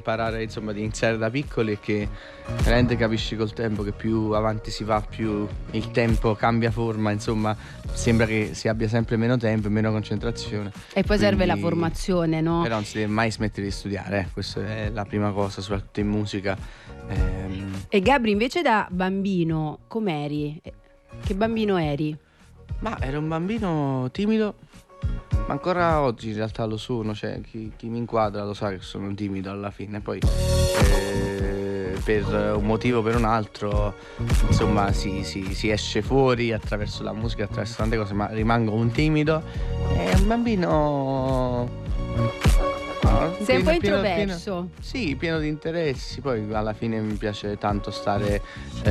imparare, insomma, di iniziare da piccoli è che veramente capisci col tempo che più avanti si va, più il tempo cambia forma, insomma, sembra che si abbia sempre meno tempo e meno concentrazione. E poi serve la Quindi- formazione, no? Però non si deve mai smettere di studiare, questa è la prima cosa, soprattutto in musica. E Gabri, invece da bambino, com'eri? Che bambino eri? Ma ero un bambino timido, ma ancora oggi in realtà lo sono, cioè chi mi inquadra lo sa che sono timido alla fine, poi per un motivo o per un altro, insomma, si esce fuori attraverso la musica, attraverso tante cose, ma rimango un timido, è un bambino... Sei un po' introverso. Sì, pieno di interessi, poi alla fine mi piace tanto stare...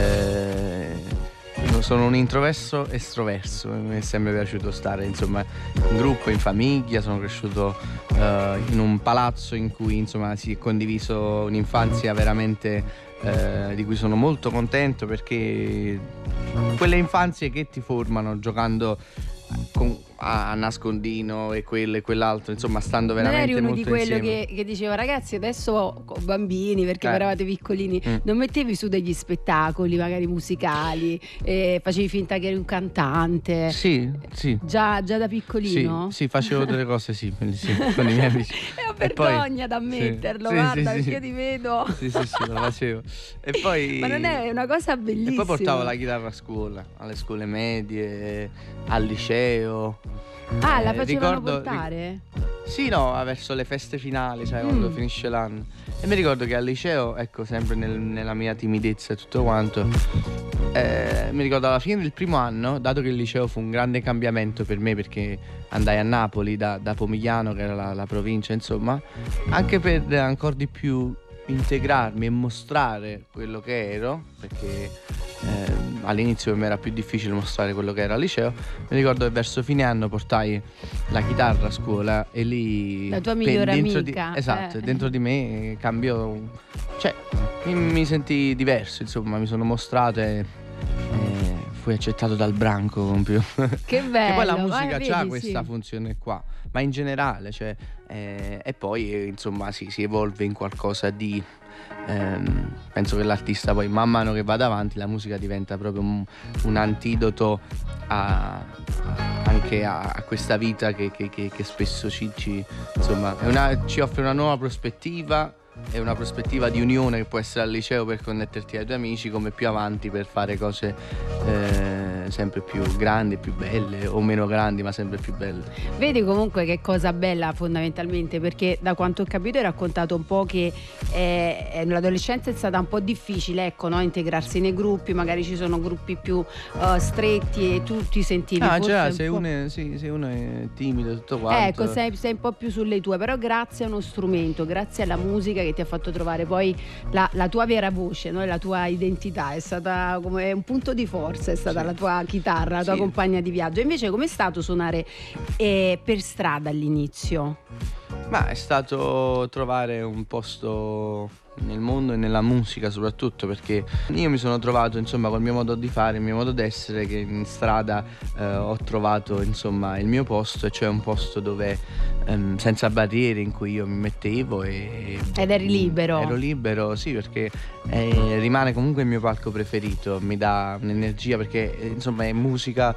sono un introverso estroverso, mi è sempre piaciuto stare, insomma, in gruppo, in famiglia. Sono cresciuto in un palazzo in cui, insomma, si è condiviso un'infanzia veramente di cui sono molto contento, perché quelle infanzie che ti formano giocando a nascondino e quello e quell'altro, insomma, stando Non veramente eri uno molto di quello insieme. che diceva ragazzi adesso bambini, perché eravate piccolini, non mettevi su degli spettacoli magari musicali, facevi finta che eri un cantante? Sì. Già da piccolino? Sì, facevo delle cose simili, sì, con i miei amici. È una E poi- vergogna ad ammetterlo, sì, guarda, sì, perché sì. io ti vedo. Sì, lo facevo. E poi... Ma non è una cosa bellissima? E poi portavo la chitarra a scuola, alle scuole medie, al liceo. Ah, la facevano ricordo- portare? Sì, no, verso le feste finali, sai, quando finisce l'anno. E mi ricordo che al liceo, ecco, sempre nella mia timidezza e tutto quanto, mi ricordo alla fine del primo anno, dato che il liceo fu un grande cambiamento per me, perché andai a Napoli da Pomigliano, che era la provincia, insomma, anche per ancora di più integrarmi e mostrare quello che ero, perché all'inizio per me era più difficile mostrare quello che era al liceo. Mi ricordo che verso fine anno portai la chitarra a scuola e lì La tua migliore dentro amica, esatto, dentro di me cambiò, cioè mi sentii diverso, insomma, mi sono mostrato e fui accettato dal branco con più. Che bello. Che poi la musica vedi, ha sì. questa funzione qua, ma in generale, cioè, e poi insomma si evolve in qualcosa di... penso che l'artista poi man mano che vada avanti la musica diventa proprio un antidoto anche a questa vita che spesso insomma ci offre una nuova prospettiva. È una prospettiva di unione che può essere al liceo per connetterti ai tuoi amici, come più avanti per fare cose sempre più grandi, più belle, o meno grandi ma sempre più belle. Vedi comunque che cosa bella fondamentalmente, perché da quanto ho capito hai raccontato un po' che l'adolescenza è stata un po' difficile, ecco, no? Integrarsi nei gruppi, magari ci sono gruppi più stretti e tu ti sentivi forse se uno è timido e tutto quanto. Ecco, sei un po' più sulle tue, però grazie a uno strumento, grazie alla musica che ti ha fatto trovare poi la tua vera voce, no? La tua identità è stata come un punto di forza, è stata la tua chitarra, la tua compagna di viaggio. Invece com'è stato suonare per strada all'inizio? Ma è stato trovare un posto nel mondo e nella musica soprattutto, perché io mi sono trovato, insomma, col mio modo di fare, il mio modo d'essere, che in strada ho trovato, insomma, il mio posto, e cioè un posto dove senza barriere, in cui io mi mettevo ed eri libero. Ero libero, sì, perché rimane comunque il mio palco preferito, mi dà un'energia, perché insomma è musica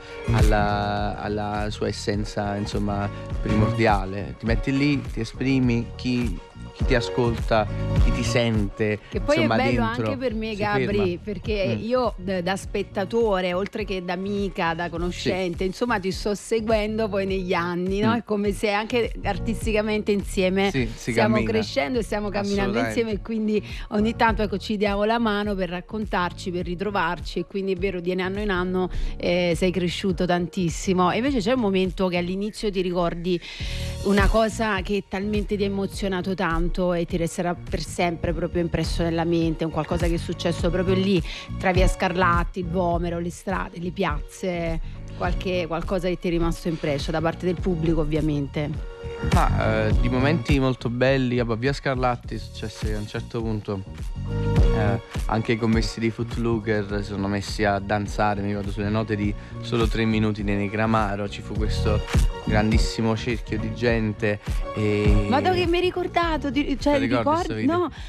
alla sua essenza, insomma, primordiale. Ti metti lì, ti esprimi, chi ti ascolta, chi ti sente, che poi insomma, è bello dentro, anche per me, si Gabri, ferma. perché io da spettatore, oltre che da amica, da conoscente, insomma ti sto seguendo poi negli anni, no? È come se anche artisticamente insieme stiamo cammina. Crescendo e stiamo camminando insieme, e quindi ogni tanto, ecco, ci diamo la mano per raccontarci, per ritrovarci, e quindi è vero, di anno in anno sei cresciuto tantissimo. E invece c'è un momento che all'inizio ti ricordi, una cosa che talmente ti ha emozionato tanto e ti resterà per sempre proprio impresso nella mente, un qualcosa che è successo proprio lì tra via Scarlatti, il Vomero, le strade, le piazze, qualcosa che ti è rimasto impresso da parte del pubblico, ovviamente? Ma di momenti molto belli, a via Scarlatti è successo che a un certo punto anche i commessi di Footlooker si sono messi a danzare, mi ricordo, sulle note di Solo 3 minuti di Negramaro. Ci fu questo grandissimo cerchio di gente Ma che mi hai ricordato? Cioè, ricordi ricordi? questo video? No,